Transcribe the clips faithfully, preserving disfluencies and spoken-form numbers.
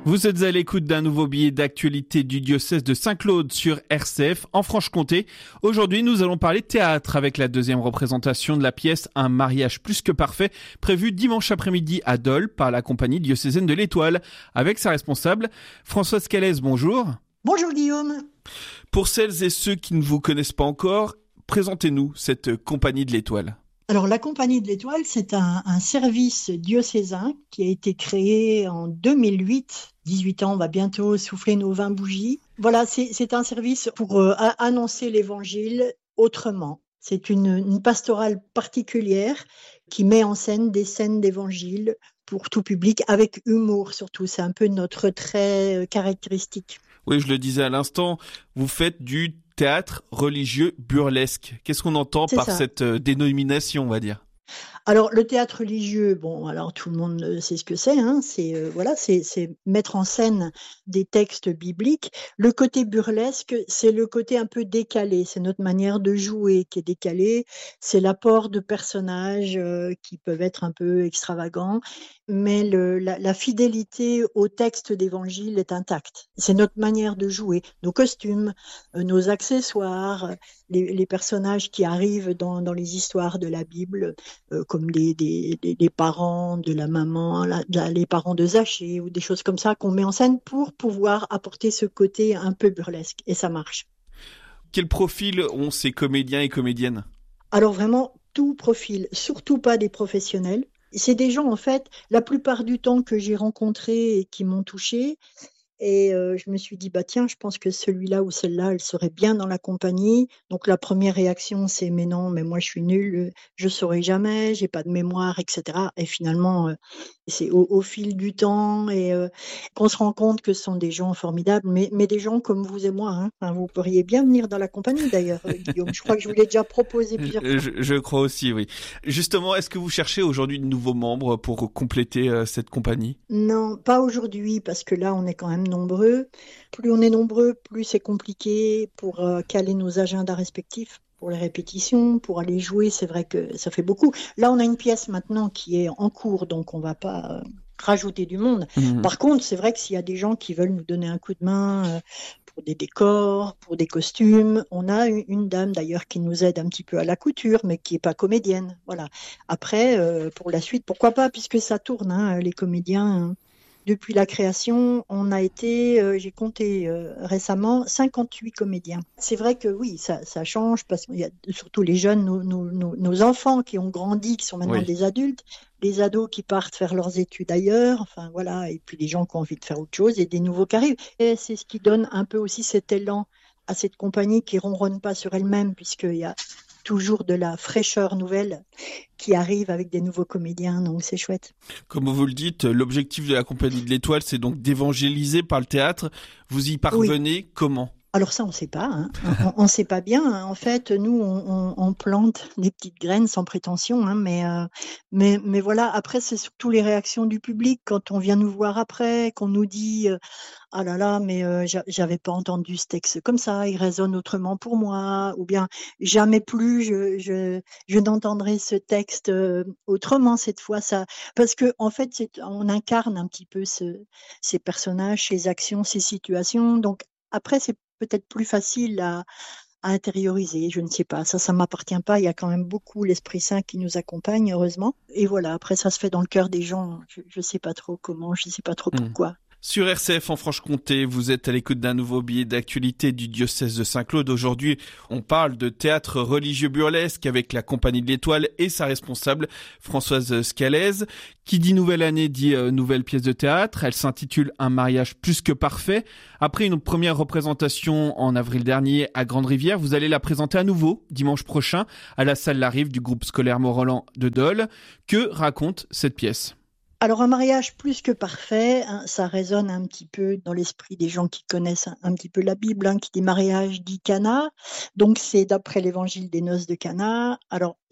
Vous êtes à l'écoute d'un nouveau billet d'actualité du diocèse de Saint-Claude sur R C F en Franche-Comté. Aujourd'hui, nous allons parler théâtre avec la deuxième représentation de la pièce Un mariage plus que parfait, prévue dimanche après-midi à Dole par la compagnie diocésaine de l'Étoile, avec sa responsable Françoise Scalez. Bonjour. Bonjour Guillaume. Pour celles et ceux qui ne vous connaissent pas encore, présentez-nous cette compagnie de l'Étoile. Alors, la Compagnie de l'Étoile, c'est un, un service diocésain qui a été créé en deux mille huit. dix-huit ans, on va bientôt souffler nos vingt bougies. Voilà, c'est, c'est un service pour euh, annoncer l'Évangile autrement. C'est une, une pastorale particulière qui met en scène des scènes d'Évangile pour tout public, avec humour surtout. C'est un peu notre trait euh, caractéristique. Oui, je le disais à l'instant, vous faites du théâtre religieux burlesque. Qu'est-ce qu'on entend C'est par ça. cette euh, dénomination, on va dire ? Alors, le théâtre religieux, bon, alors tout le monde sait ce que c'est, hein, c'est euh, voilà, c'est, c'est mettre en scène des textes bibliques. Le côté burlesque, c'est le côté un peu décalé, c'est notre manière de jouer qui est décalée, c'est l'apport de personnages euh, qui peuvent être un peu extravagants, mais le, la, la fidélité au texte d'évangile est intacte. C'est notre manière de jouer, nos costumes, euh, nos accessoires, les, les personnages qui arrivent dans, dans les histoires de la Bible, euh, comme des, des, des, des parents de la maman, la, la, les parents de Zachée ou des choses comme ça qu'on met en scène pour pouvoir apporter ce côté un peu burlesque. Et ça marche. Quel profil ont ces comédiens et comédiennes ? Alors vraiment, tout profil, surtout pas des professionnels. C'est des gens, en fait, la plupart du temps que j'ai rencontrés et qui m'ont touchée. Et euh, je me suis dit, bah tiens, je pense que celui-là ou celle-là, elle serait bien dans la compagnie. Donc la première réaction, c'est, mais non, mais moi je suis nulle, je saurai jamais, j'ai pas de mémoire, et cetera. Et finalement, euh, c'est au, au fil du temps et euh, qu'on se rend compte que ce sont des gens formidables, mais, mais des gens comme vous et moi. Hein. Enfin, vous pourriez bien venir dans la compagnie d'ailleurs, euh, Guillaume. Je crois que je vous l'ai déjà proposé plusieurs fois. Je, je crois aussi, oui. Justement, est-ce que vous cherchez aujourd'hui de nouveaux membres pour compléter euh, cette compagnie ? Non, pas aujourd'hui, parce que là, on est quand même nombreux. Plus on est nombreux, plus c'est compliqué pour euh, caler nos agendas respectifs, pour les répétitions, pour aller jouer. C'est vrai que ça fait beaucoup. Là, on a une pièce maintenant qui est en cours, donc on va pas euh, rajouter du monde. Mmh. Par contre, c'est vrai que s'il y a des gens qui veulent nous donner un coup de main euh, pour des décors, pour des costumes, on a une, une dame d'ailleurs qui nous aide un petit peu à la couture, mais qui est pas comédienne. Voilà. Après, euh, pour la suite, pourquoi pas, puisque ça tourne, hein, les comédiens. Hein. Depuis la création, on a été, euh, j'ai compté euh, récemment, cinquante-huit comédiens. C'est vrai que oui, ça, ça change, parce qu'il y a surtout les jeunes, nos, nos, nos, nos enfants qui ont grandi, qui sont maintenant Oui. des adultes, les ados qui partent faire leurs études ailleurs, enfin voilà, et puis les gens qui ont envie de faire autre chose, et des nouveaux qui arrivent. Et c'est ce qui donne un peu aussi cet élan à cette compagnie qui ronronne pas sur elle-même, puisqu'il y a toujours de la fraîcheur nouvelle qui arrive avec des nouveaux comédiens, donc c'est chouette. Comme vous le dites, l'objectif de la Compagnie de l'Étoile, c'est donc d'évangéliser par le théâtre. Vous y parvenez oui. Comment ? Alors ça, on ne sait pas. Hein. On ne sait pas bien. En fait, nous, on, on, on plante des petites graines sans prétention. Hein, mais, euh, mais, mais voilà, après, c'est surtout les réactions du public. Quand on vient nous voir après, qu'on nous dit euh, « Ah là là, mais euh, j'avais pas entendu ce texte comme ça, il résonne autrement pour moi. » Ou bien « Jamais plus je, je, je n'entendrai ce texte euh, autrement cette fois. » Ça, parce que en fait, c'est, on incarne un petit peu ce, ces personnages, ces actions, ces situations. Donc après, c'est peut-être plus facile à, à intérioriser, je ne sais pas, ça, ça m'appartient pas, il y a quand même beaucoup l'Esprit Saint qui nous accompagne, heureusement, et voilà, après ça se fait dans le cœur des gens, je, je sais pas trop comment, je sais pas trop pourquoi. Mmh. Sur R C F en Franche-Comté, vous êtes à l'écoute d'un nouveau billet d'actualité du diocèse de Saint-Claude. Aujourd'hui, on parle de théâtre religieux burlesque avec la Compagnie de l'Étoile et sa responsable, Françoise Scalez. Qui dit nouvelle année dit euh, nouvelle pièce de théâtre. Elle s'intitule Un mariage plus que parfait. Après une première représentation en avril dernier à Grande-Rivière, vous allez la présenter à nouveau dimanche prochain à la salle Larive du groupe scolaire Mont-Roland de Dole. Que raconte cette pièce ? Alors un mariage plus que parfait, hein, ça résonne un petit peu dans l'esprit des gens qui connaissent un, un petit peu la Bible, hein, qui dit mariage dit Cana, donc c'est d'après l'évangile des noces de Cana. Alors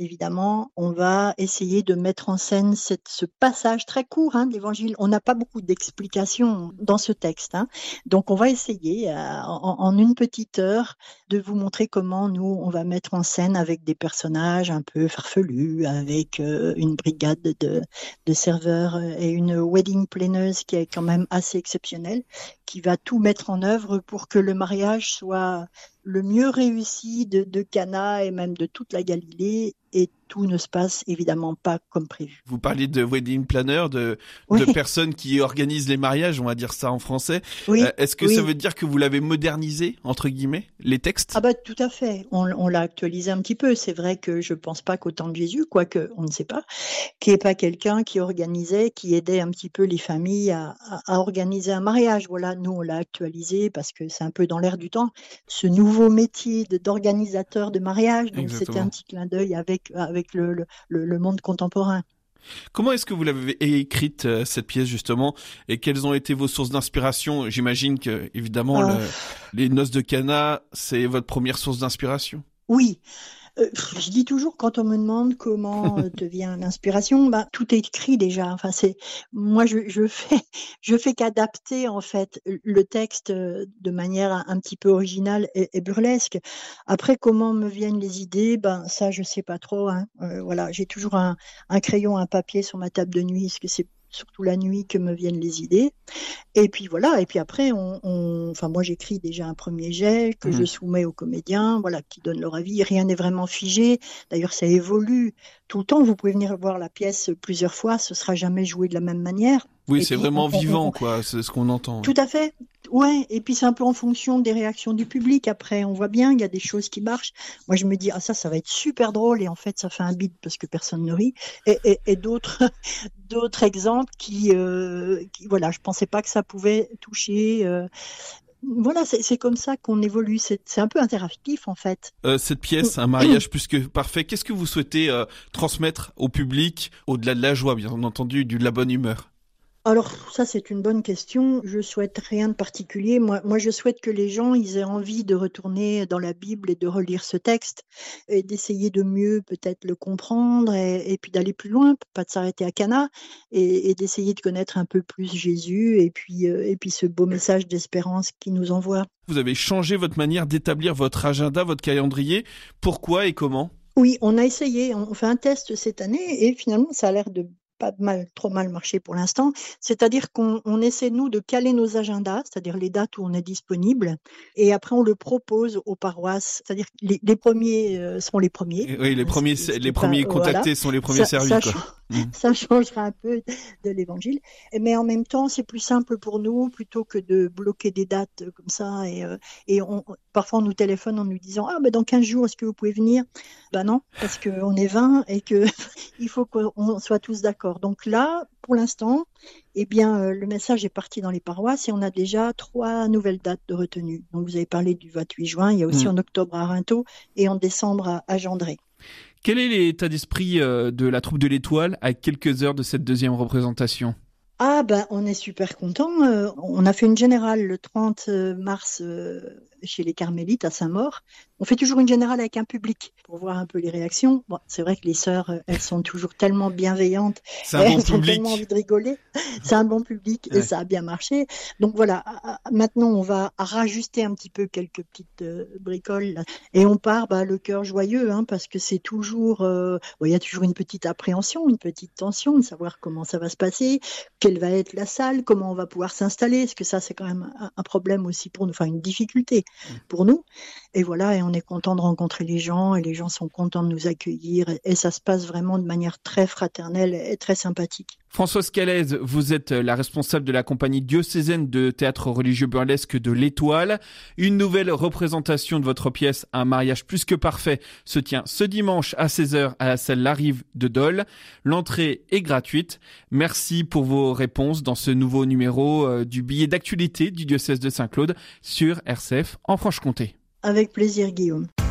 évidemment, on va essayer de mettre en scène cette, ce passage très court hein, de l'Évangile. On n'a pas beaucoup d'explications dans ce texte. Hein. Donc, on va essayer euh, en, en une petite heure de vous montrer comment nous, on va mettre en scène avec des personnages un peu farfelus, avec euh, une brigade de, de serveurs et une wedding planner qui est quand même assez exceptionnelle, qui va tout mettre en œuvre pour que le mariage soit le mieux réussi de, de Cana et même de toute la Galilée, et tout ne se passe évidemment pas comme prévu. Vous parlez de wedding planner, de, oui. de personnes qui organisent les mariages, on va dire ça en français. Oui, euh, est-ce que oui. ça veut dire que vous l'avez modernisé, entre guillemets, les textes ? Ah bah tout à fait, on, on l'a actualisé un petit peu. C'est vrai que je pense pas qu'au temps de Jésus, quoique on ne sait pas, qu'il n'y ait pas quelqu'un qui organisait, qui aidait un petit peu les familles à, à, à organiser un mariage. Voilà, nous on l'a actualisé parce que c'est un peu dans l'air du temps, ce nouveau métier de, d'organisateur de mariage. Donc Exactement. C'était un petit clin d'œil avec, avec le, le, le monde contemporain. Comment est-ce que vous l'avez écrite, euh, cette pièce, justement, et quelles ont été vos sources d'inspiration ? J'imagine que, évidemment, euh... le, les noces de Cana, c'est votre première source d'inspiration. Oui. Euh, je dis toujours quand on me demande comment euh, te vient l'inspiration, bah tout est écrit déjà. Enfin c'est moi je, je fais je fais qu'adapter en fait le texte de manière un, un petit peu originale et, et burlesque. Après comment me viennent les idées, ben ça je sais pas trop. Hein. Euh, voilà, j'ai toujours un, un crayon, un papier sur ma table de nuit, parce que c'est surtout la nuit que me viennent les idées. Et puis voilà, et puis après, on, on... enfin moi j'écris déjà un premier jet que mmh. je soumets aux comédiens, voilà, qui donnent leur avis. Rien n'est vraiment figé. D'ailleurs, ça évolue tout le temps. Vous pouvez venir voir la pièce plusieurs fois, ce sera jamais joué de la même manière. Oui, et c'est puis, vraiment on, vivant, on, on... quoi. C'est ce qu'on entend. Tout à fait. Ouais, et puis c'est un peu en fonction des réactions du public. Après, on voit bien, il y a des choses qui marchent. Moi, je me dis, ah ça, ça va être super drôle, et en fait, ça fait un bide parce que personne ne rit. Et, et, et d'autres, d'autres exemples qui, euh, qui, voilà, je pensais pas que ça pouvait toucher. Euh, voilà, c'est, c'est comme ça qu'on évolue. C'est, c'est un peu interactif, en fait. Euh, cette pièce, un mariage plus que parfait. Qu'est-ce que vous souhaitez euh, transmettre au public, au-delà de la joie, bien entendu, de la bonne humeur ? Alors ça c'est une bonne question. Je souhaite rien de particulier. Moi, moi je souhaite que les gens ils aient envie de retourner dans la Bible et de relire ce texte et d'essayer de mieux peut-être le comprendre et, et puis d'aller plus loin, pas de s'arrêter à Cana et, et d'essayer de connaître un peu plus Jésus et puis euh, et puis ce beau message d'espérance qu'il nous envoie. Vous avez changé votre manière d'établir votre agenda, votre calendrier. Pourquoi et comment ? Oui, on a essayé. On fait un test cette année et finalement ça a l'air de pas mal, trop mal marché pour l'instant. C'est-à-dire qu'on on essaie, nous, de caler nos agendas, c'est-à-dire les dates où on est disponible, et après, on le propose aux paroisses, c'est-à-dire que les, les premiers euh, sont les premiers. Oui, les premiers, c'est, c'est les pas, premiers contactés voilà. sont les premiers ça, servis. Ça, quoi. Ch- ça changera un peu de l'évangile. Mais en même temps, c'est plus simple pour nous, plutôt que de bloquer des dates comme ça. Et, euh, et on, parfois, on nous téléphone en nous disant « Ah, ben dans quinze jours, est-ce que vous pouvez venir ?» Ben non, parce qu'on est vingt et qu'il faut qu'on soit tous d'accord. Donc là, pour l'instant, eh bien, euh, le message est parti dans les paroisses et on a déjà trois nouvelles dates de retenue. Donc, vous avez parlé du vingt-huit juin, il y a aussi mmh. en octobre à Rinto et en décembre à, à Gendré. Quel est l'état d'esprit euh, de la troupe de l'Étoile à quelques heures de cette deuxième représentation ? Ah ben, on est super contents. Euh, on a fait une générale le trente mars euh, chez les Carmélites à Saint-Maur. On fait toujours une générale avec un public pour voir un peu les réactions. Bon, c'est vrai que les sœurs, elles sont toujours tellement bienveillantes. C'est un elles bon ont public. tellement envie de rigoler. C'est un bon public et ouais. Ça a bien marché. Donc voilà, maintenant on va rajuster un petit peu quelques petites euh, bricoles là. Et on part bah, le cœur joyeux hein, parce que c'est toujours, euh, bon, il y a toujours une petite appréhension, une petite tension de savoir comment ça va se passer, quelle va être la salle, comment on va pouvoir s'installer, parce que ça c'est quand même un, un problème aussi pour nous, enfin une difficulté pour nous. Et voilà, et on est content de rencontrer les gens et les gens sont contents de nous accueillir et, et ça se passe vraiment de manière très fraternelle et très sympathique. Françoise Calaise, vous êtes la responsable de la compagnie diocésaine de théâtre religieux burlesque de l'Étoile. Une nouvelle représentation de votre pièce Un mariage plus que parfait se tient ce dimanche à seize heures à la salle Larive de Dole. L'entrée est gratuite. Merci pour vos réponses dans ce nouveau numéro euh, du billet d'actualité du diocèse de Saint-Claude sur R C F en Franche-Comté. Avec plaisir, Guillaume.